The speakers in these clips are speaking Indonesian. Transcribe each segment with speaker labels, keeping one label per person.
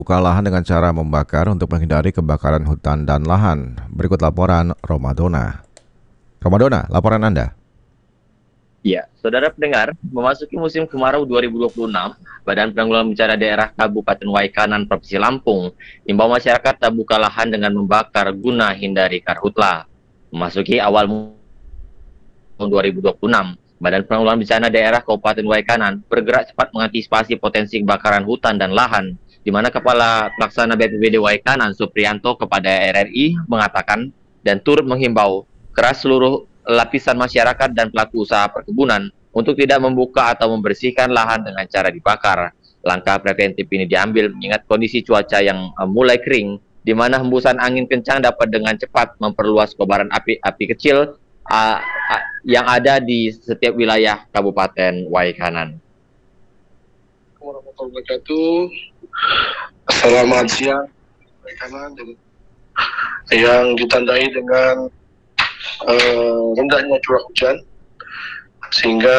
Speaker 1: Buka lahan dengan cara membakar untuk menghindari kebakaran hutan dan lahan. Berikut laporan Romadona. Romadona, laporan Anda.
Speaker 2: Ya, saudara pendengar, memasuki musim kemarau 2026, Badan Penanggulangan Bencana Daerah Kabupaten Waikanan Provinsi Lampung imbau masyarakat tak buka lahan dengan membakar guna hindari karhutla. Memasuki awal tahun 2026, Badan Penanggulangan Bencana Daerah Kabupaten Waikanan bergerak cepat mengantisipasi potensi kebakaran hutan dan lahan, di mana Kepala Pelaksana BPBD Waikanan Supriyanto kepada RRI mengatakan dan turut menghimbau keras seluruh lapisan masyarakat dan pelaku usaha perkebunan untuk tidak membuka atau membersihkan lahan dengan cara dibakar. Langkah preventif ini diambil mengingat kondisi cuaca yang mulai kering, di mana hembusan angin kencang dapat dengan cepat memperluas kobaran api kecil yang ada di setiap wilayah Kabupaten Waikanan.
Speaker 3: Warahmatullahi wabarakatuh. Selamat siang Waikanan yang ditandai dengan rendahnya curah hujan sehingga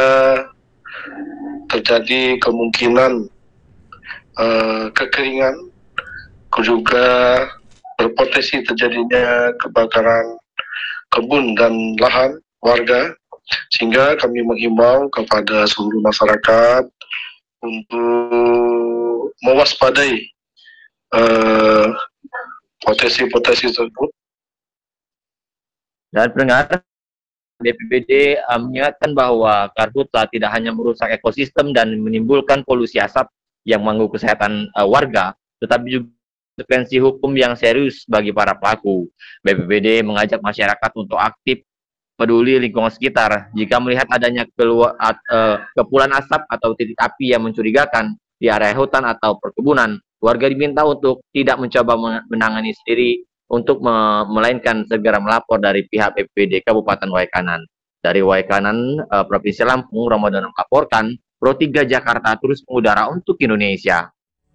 Speaker 3: terjadi kemungkinan kekeringan, juga berpotensi terjadinya kebakaran kebun dan lahan warga, sehingga kami menghimbau kepada seluruh masyarakat untuk mewaspadai potensi-potensi tersebut.
Speaker 2: Dan pendengar, BPBD mengingatkan bahwa karhutla tidak hanya merusak ekosistem dan menimbulkan polusi asap yang mengganggu kesehatan warga, tetapi juga konsekuensi hukum yang serius bagi para pelaku. BPBD mengajak masyarakat untuk aktif peduli lingkungan sekitar. Jika melihat adanya kepulan asap atau titik api yang mencurigakan di area hutan atau perkebunan, warga diminta untuk tidak mencoba menangani sendiri, untuk melainkan segera melapor dari pihak BPBD Kabupaten Waikanan. Dari Waikanan, Provinsi Lampung, Ramadan melaporkan, Pro 3 Jakarta terus mengudara untuk Indonesia.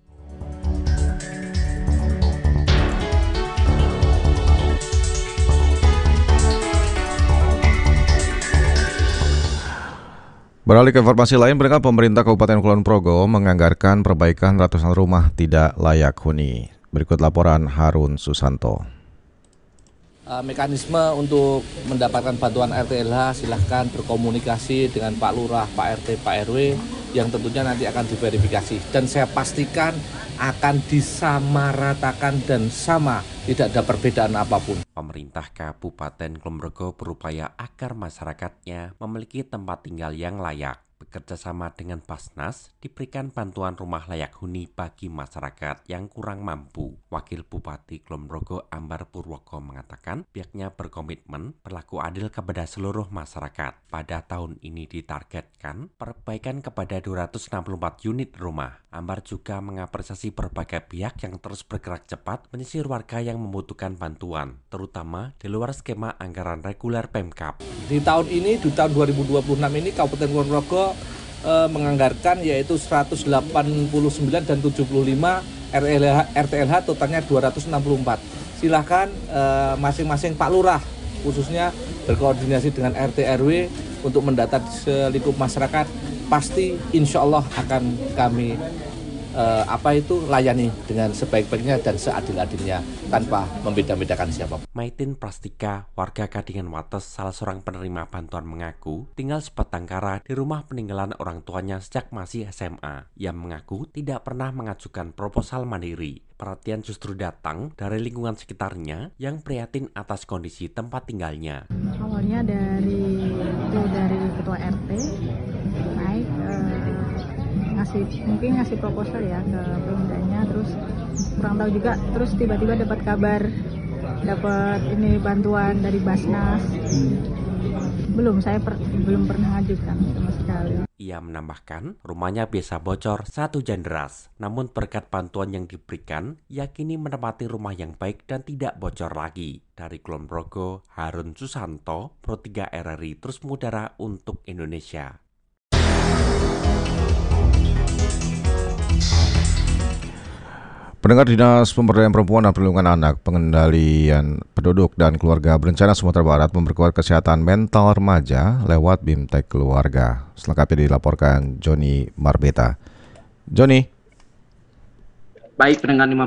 Speaker 1: Beralih ke informasi lain, pemerintah Kabupaten Kulon Progo menganggarkan perbaikan ratusan rumah tidak layak huni. Berikut laporan Harun Susanto.
Speaker 4: Mekanisme untuk mendapatkan bantuan RT/LH silahkan berkomunikasi dengan Pak Lurah, Pak RT, Pak RW yang tentunya nanti akan diverifikasi. Dan saya pastikan akan disamaratakan dan sama, tidak ada perbedaan apapun.
Speaker 5: Pemerintah Kabupaten Kulon Progo berupaya agar masyarakatnya memiliki tempat tinggal yang layak. Bekerja sama dengan Basnas, diberikan bantuan rumah layak huni bagi masyarakat yang kurang mampu. Wakil Bupati Kulon Progo Ambar Purwoko mengatakan pihaknya berkomitmen berlaku adil kepada seluruh masyarakat. Pada tahun ini ditargetkan perbaikan kepada 264 unit rumah. Ambar juga mengapresiasi berbagai pihak yang terus bergerak cepat menyisir warga yang membutuhkan bantuan, terutama di luar skema anggaran reguler Pemkab.
Speaker 4: Di tahun ini, di tahun 2026 ini, Kabupaten Kulon Progo menganggarkan yaitu 189 dan 75 RT/LH, totalnya 264. Silahkan masing-masing Pak Lurah khususnya berkoordinasi dengan RT/RW untuk mendata selingkup masyarakat. Pasti insya Allah akan kami layani dengan sebaik-baiknya dan seadil-adilnya tanpa membeda-bedakan siapapun.
Speaker 5: Maitin Prastika, warga Kadingan Wates, salah seorang penerima bantuan mengaku tinggal sebatang kara di rumah peninggalan orang tuanya sejak masih SMA. Ia mengaku tidak pernah mengajukan proposal mandiri. Perhatian justru datang dari lingkungan sekitarnya yang prihatin atas kondisi tempat tinggalnya.
Speaker 6: Awalnya dari ketua RT naik ngasih proposal ya ke Pemdanya, terus kurang tahu juga, terus tiba-tiba dapat kabar ini bantuan dari Basnas. Saya belum pernah ngajukan sama sekali.
Speaker 5: Ia menambahkan rumahnya biasa bocor 1 hujan deras, namun berkat bantuan yang diberikan yakini menempati rumah yang baik dan tidak bocor lagi. Dari Kulon Progo, Harun Susanto, Pro 3 RRI terus mengudara untuk Indonesia.
Speaker 1: Pendengar, Dinas Pemberdayaan Perempuan dan Perlindungan Anak, Pengendalian Penduduk dan Keluarga Berencana Sumatera Barat memperkuat kesehatan mental remaja lewat BIMTEK Keluarga. Selengkapnya dilaporkan Joni Marbeta. Joni.
Speaker 7: Baik pendengar